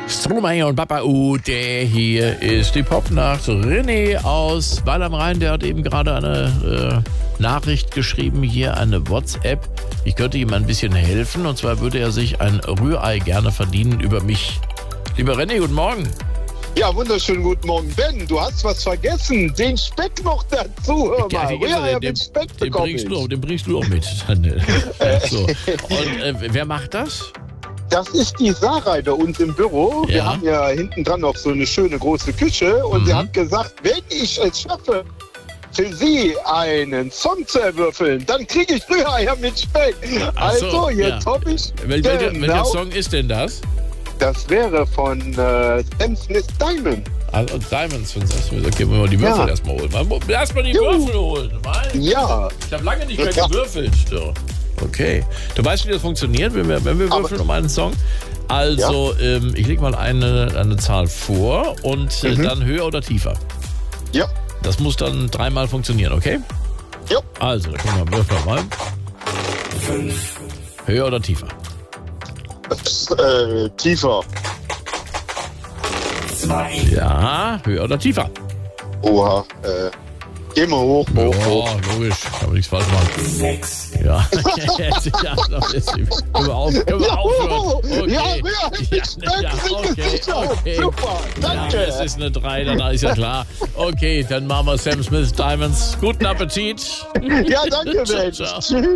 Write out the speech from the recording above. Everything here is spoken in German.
Stromae und Papa der hier ist die Popnacht. René aus Weil am Rhein, der hat eben gerade eine Nachricht geschrieben, hier eine WhatsApp. Ich könnte ihm ein bisschen helfen und zwar würde er sich ein Rührei gerne verdienen über mich. Lieber René, guten Morgen. Ja, wunderschönen guten Morgen. Ben, du hast was vergessen. Den Speck noch dazu, hör mal. Ja, mit Speck den bringst du auch mit. So. Und wer macht das? Das ist die Sarah bei uns im Büro. Ja. Wir haben ja hinten dran noch so eine schöne große Küche. Und sie hat gesagt, wenn ich es schaffe, für sie einen Song zu erwürfeln, dann kriege ich Rühreier mit Speck. Ach so, Also, jetzt ja. hoffe ich. Welcher Song ist denn das? Das wäre von Sam Smith Diamond. Also Diamonds von Sam Smith. Okay, wollen wir die Würfel erstmal holen. Erstmal die Würfel holen. Ja. Ich habe lange nicht mehr gewürfelt. So. Okay. Du weißt, wie das funktioniert, wenn wir würfeln um einen Song? Also, ich lege mal eine Zahl vor und dann höher oder tiefer. Ja. Das muss dann 3-mal funktionieren, okay? Ja. Also, da können wir würfeln mal. 5. Höher oder tiefer? Tiefer. 2. Ja, höher oder tiefer? Oha, gehen wir hoch. Logisch, kann man nichts falsch machen. 6. Ja, ja, können wir aufhören. Okay. Okay. Super, danke. Ja, das ist eine 3, dann ist ja klar. Okay, dann machen wir Sam Smith Diamonds. Guten Appetit. Ja, danke, Mensch. Ciao. Tschüss.